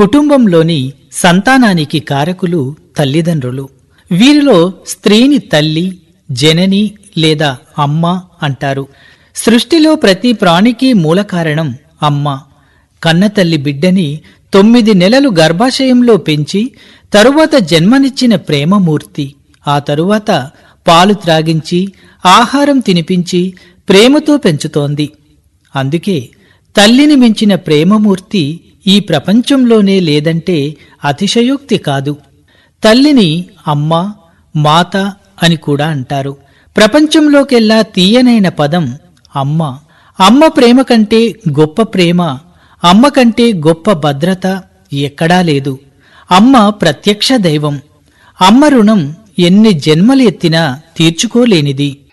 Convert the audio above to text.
కుటుంబంలోని సంతానానికి కారకులు తల్లిదండ్రులు. వీరిలో స్త్రీని తల్లి, జనని లేదా అమ్మ అంటారు. సృష్టిలో ప్రతి ప్రాణికి మూలకారణం అమ్మ. కన్నతల్లి బిడ్డని 9 నెలలు గర్భాశయంలో పెంచి తరువాత జన్మనిచ్చిన ప్రేమమూర్తి. ఆ తరువాత పాలు త్రాగించి ఆహారం తినిపించి ప్రేమతో పెంచుతోంది. అందుకే తల్లిని మించిన ప్రేమమూర్తి ఈ ప్రపంచంలోనే లేదంటే అతిశయోక్తి కాదు. తల్లిని అమ్మ, మాత అని కూడా అంటారు. ప్రపంచంలోకెల్లా తీయనైన పదం అమ్మ. అమ్మ ప్రేమ కంటే గొప్ప ప్రేమ, అమ్మ కంటే గొప్ప భద్రత ఎక్కడా లేదు. అమ్మ ప్రత్యక్ష దైవం. అమ్మ రుణం ఎన్ని జన్మలు ఎత్తినా తీర్చుకోలేనిది.